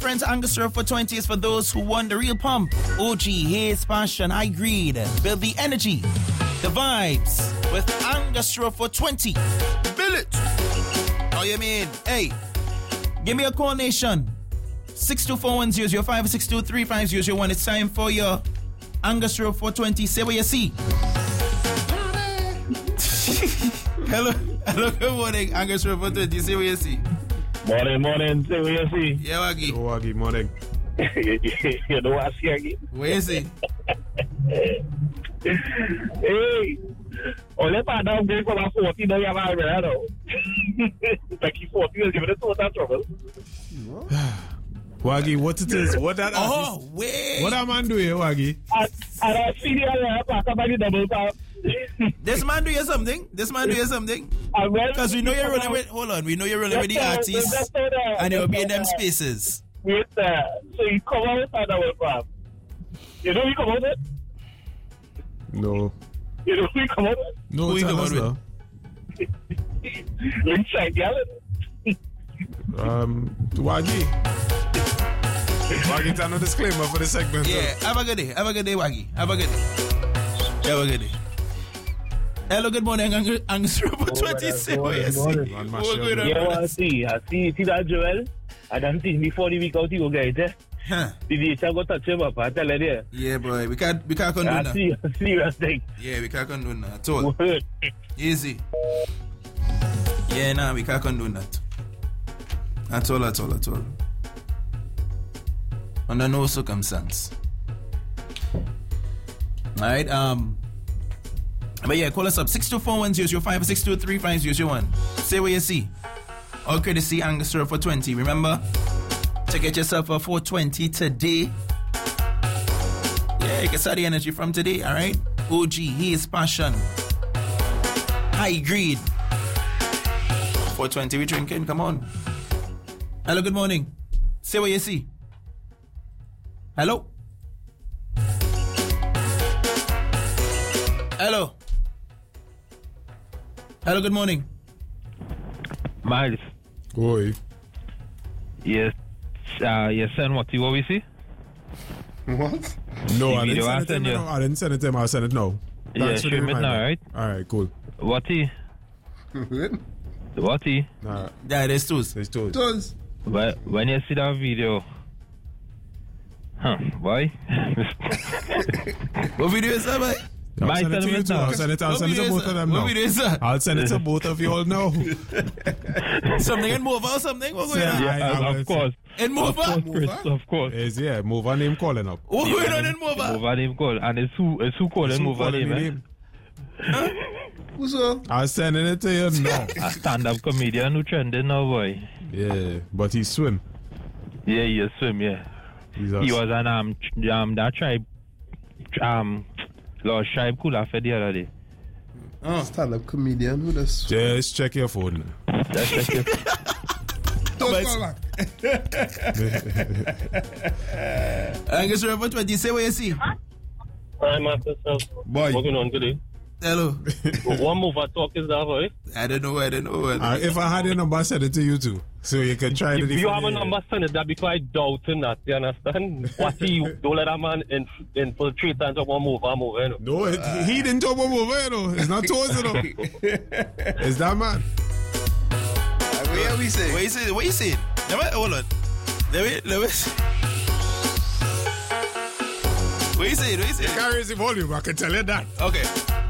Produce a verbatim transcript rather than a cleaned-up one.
Friends, Angostura four twenty is for those who want the real pump. O G, haze, passion, high greed. Build the energy, the vibes with Angostura four twenty. Build it. Oh, you mean? Hey, give me a call, nation. six two four one zero zero five six two three five zero zero one. It's time for your Angostura four twenty. Say what you see. Hello, hello, good morning. Angostura four twenty. Say what you see. Morning, morning. Say what you see. Yeah, Wagi. Oh, Wagi, morning. You know what I see again? What you see? Hey, only part I'm going for my forty. Don't you have a real? Like you forty will give it a total trouble. Wagi, what it is? What that? Oh, artist, wait. what that man do here, Wagi? I I don't see the other part about the double tap. This man do you something? This man do you something? Because we know you're rolling with, hold on, we know you're rolling with the artists and you'll be in them spaces. Wait there. So you come out with a double tap. You know you come out with? No. You know who you come out with? No, Who you tell come us out now. Lynch Yellen. Um, Wagi. Wagi, tell no disclaimer for the segment. Yeah, have a good day. Have a good day, Wagi. Have a good day. Have a good day. Hello, good morning. Angostura four twenty. Say what you see. What's going on? Yeah, I see. I see. See that Joel? I done see him before the week out. You go get it. Huh. Did you go touch him up? I tell you there. Yeah, boy. We can't, we can't condone I that. see. I see that thing. Yeah, we can't condone that at all. Word. Easy. Yeah, nah, we can't condone that. At all, at all, at all. Under no circumstance. Alright, um... but yeah, call us up six two four one zero zero five six two three five zero zero one. Say what you see. All courtesy Angostura four twenty. Remember to get yourself a four twenty today. Yeah, you can start the energy from today, alright? O G, his passion. High greed. four twenty we drinking, come on. Hello, good morning. Say what you see. Hello? Hello? Hello, good morning. Miles. Oi. Yes. Uh, yes, send what you always see? What? No, I didn't, send it to him, no. I didn't send it to him. I'll send it now. Yeah, show it now, right? Alright, cool. What he? What he? Nah. Yeah, there's two. There's two. Tons. But when you see that video, huh? Why? What video is that, boy? I'll My send it to you sentiment too. now. I'll send it, I'll What send it to video both is of them that? now. What video is that? I'll send it to both of you all now. Something in Mova or something? What's going Yeah. on? Yeah, I- I of will course. In Of course, Mova? Chris, of course. Is yeah, move on name calling up. What's going on in Mova? Move on him call. And it's who, it's who calling Who move on calling him, me eh? name? Who's up? I'm sending it to you now. A stand-up comedian who trending now, boy. Yeah, but he swim. Yeah, he is swim, yeah. He's a He was an, um, tr- um, that tribe, um, Lord Tribe Cooler for the other day. Oh. Stand-up comedian. Who does? Just check your phone. That's like it. Don't call back. Angostura four twenty. Say what you see. Hi, Master. Boy. What's going on today? Hello. One move I talk is that, boy. I don't know. I don't know. Uh, if I had your number, I'd send it to you too. So you can try If it. you have a number, send it. That be quite doubting that. You understand? What he don't let that man in, infiltrate and talk one move, I move. You know? No, it, he didn't talk about over, you know. It's not towards it, though. It's that man. What we say? What you say? What you say? Let me, hold on. Let me, let me. What you say? What you say? Carries the volume, I can tell you that. Okay.